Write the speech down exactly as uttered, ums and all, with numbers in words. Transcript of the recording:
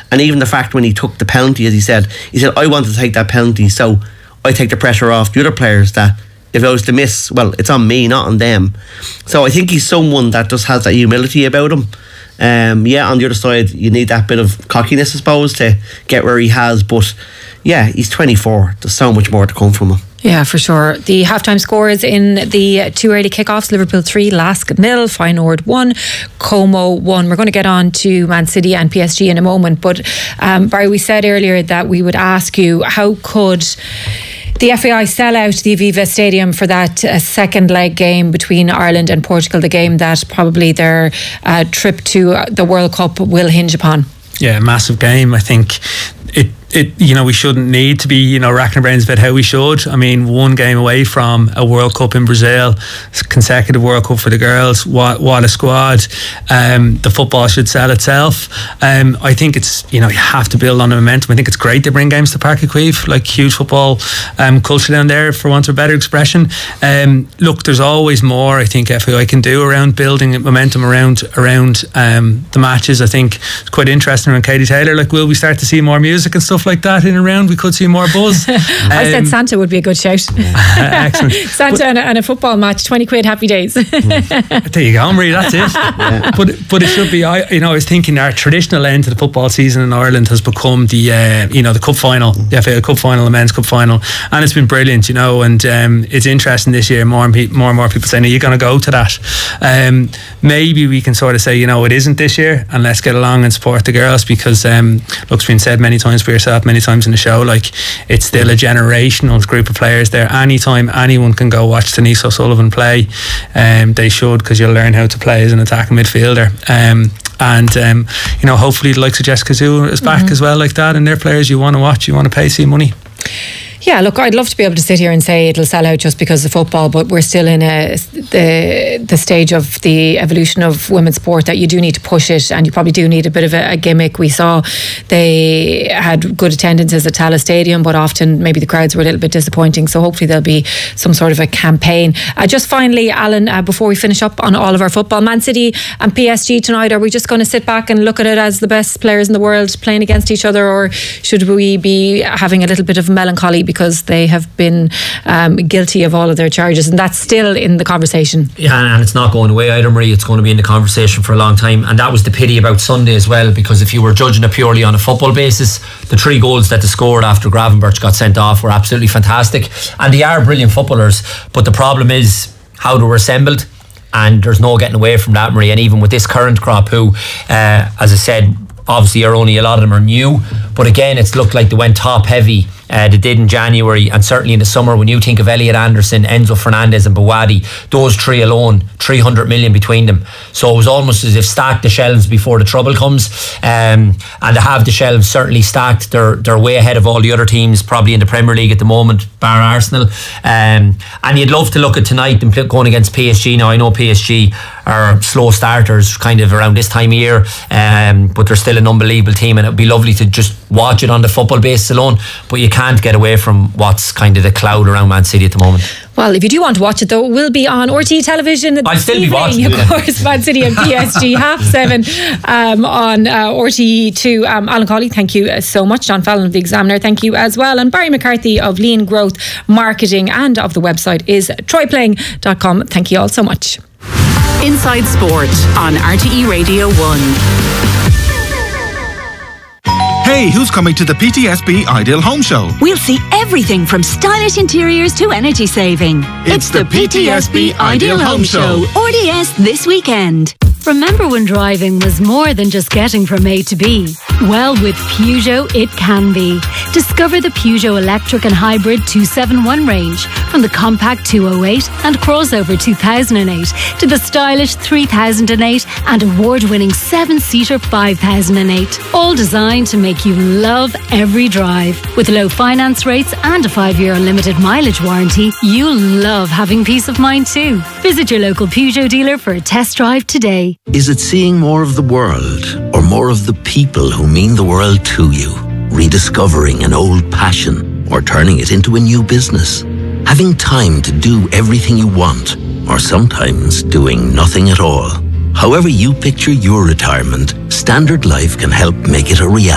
And even the fact when he took the penalty, as he said, he said, I wanted to take that penalty, so I take the pressure off the other players that if I was to miss, well, it's on me, not on them. So I think he's someone that just has that humility about him. Um, yeah, on the other side, you need that bit of cockiness, I suppose, to get where he has. But yeah, he's twenty-four. There's so much more to come from him. Yeah, for sure. The halftime scores in the two early kickoffs: Liverpool three, Lask nil, Feyenoord one, Como one. We're going to get on to Man City and P S G in a moment. But um, Barry, we said earlier that we would ask you, how could the F A I sell out the Aviva Stadium for that uh, second leg game between Ireland and Portugal, the game that probably their uh, trip to the World Cup will hinge upon? Yeah, massive game. I think it It you know we shouldn't need to be you know racking our brains about how we should. I mean, one game away from a World Cup in Brazil, consecutive World Cup for the girls. What what a squad! Um, the football should sell itself. Um, I think it's you know you have to build on the momentum. I think it's great to bring games to Páirc Uí Chaoimh, like huge football um, culture down there, for want of a better expression. Um, look, there's always more I think F A I can do around building momentum around around um, the matches. I think it's quite interesting around Katie Taylor. Like, will we start to see more music and stuff like that in and around? We could see more buzz. um, I said Santa would be a good shout. Excellent. Santa and a, and a football match, twenty quid, happy days. There you go, Marie, that's it. Yeah. But but it should be. I you know I was thinking our traditional end to the football season in Ireland has become the uh, you know the cup final, the F A Cup final, the men's cup final, and it's been brilliant. You know, and um, it's interesting this year. More and pe- more and more people saying, "Are you going to go to that?" Um, maybe we can sort of say, you know, it isn't this year, and let's get along and support the girls, because um, look, it's been said many times by yourself, many times in the show, like, it's still a generational group of players there. Anytime anyone can go watch Denise O'Sullivan play, um, they should, because you'll learn how to play as an attacking midfielder. Um, and um, you know, hopefully the likes of Jessica Zhu is back mm-hmm. as well, like that, and they're players you want to watch, you want to pay see money. Yeah, look, I'd love to be able to sit here and say it'll sell out just because of football, but we're still in a, the the stage of the evolution of women's sport that you do need to push it, and you probably do need a bit of a, a gimmick. We saw they had good attendances at Tallaght Stadium, but often maybe the crowds were a little bit disappointing, so hopefully there'll be some sort of a campaign. Uh, just finally, Alan, uh, before we finish up on all of our football, Man City and P S G tonight, are we just going to sit back and look at it as the best players in the world playing against each other, or should we be having a little bit of melancholy because they have been um, guilty of all of their charges, and that's still in the conversation? Yeah, and it's not going away either, Marie. It's going to be in the conversation for a long time, and that was the pity about Sunday as well, because if you were judging it purely on a football basis, the three goals that they scored after Gravenberch got sent off were absolutely fantastic, and they are brilliant footballers, but the problem is how they were assembled, and there's no getting away from that, Marie. And even with this current crop, who uh, as I said, obviously are only, a lot of them are new, but again, it's looked like they went top heavy. Uh, they did in January, and certainly in the summer. When you think of Elliot Anderson, Enzo Fernandez and Bawadi, those three alone, three hundred million between them. So it was almost as if stack the shelves before the trouble comes, um, and to have the shelves certainly stacked, they're, they're way ahead of all the other teams probably in the Premier League at the moment, bar Arsenal. Um, and you'd love to look at tonight and going against P S G. Now I know P S G are slow starters kind of around this time of year, um, but they're still an unbelievable team, and it would be lovely to just watch it on the football basis alone, but you can't get away from what's kind of the cloud around Man City at the moment. Well, if you do want to watch it, though, it will be on R T E television. I'll still evening, be watching of it. course. Man City and P S G, half seven um, on uh, R T E two. Um, Alan Cawley, thank you uh, so much. John Fallon of The Examiner, thank you as well. And Barry McCarthy of Lean Growth Marketing and of the website is try playing dot com. Thank you all so much. Inside Sport on R T E Radio one. Hey, who's coming to the P T S B Ideal Home Show? We'll see everything from stylish interiors to energy saving. It's, it's the P T S B Ideal Home Show. R D S this weekend. Remember when driving was more than just getting from A to B? Well, with Peugeot, it can be. Discover the Peugeot Electric and Hybrid two seventy-one range, from the compact two oh eight and crossover two thousand eight to the stylish three thousand eight and award-winning seven-seater five thousand eight. All designed to make you love every drive. With low finance rates and a five-year unlimited mileage warranty, you'll love having peace of mind too. Visit your local Peugeot dealer for a test drive today. Is it seeing more of the world or more of the people who mean the world to you? Rediscovering an old passion or turning it into a new business? Having time to do everything you want, or sometimes doing nothing at all? However you picture your retirement, Standard Life can help make it a reality.